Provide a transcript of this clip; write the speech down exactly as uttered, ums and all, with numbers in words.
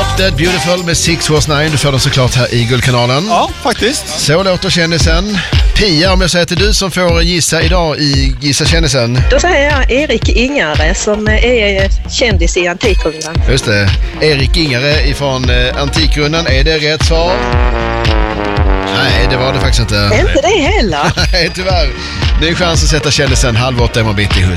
Drop Dead Beautiful med Six Horse Nine. Du får den såklart här i Guldkanalen. Ja, faktiskt. Så låter kändisen. Pia, om jag säger till du som får gissa idag i Gissa kändisen. Då säger jag Erik Ingare som är kändis i Antikrundan. Just det. Erik Ingare ifrån eh, Antikrundan. Är det rätt svar? Nej, det var det faktiskt inte. Inte det heller. Nej, tyvärr. Ny chans att sätta kändisen halv åtta i morgon bitti.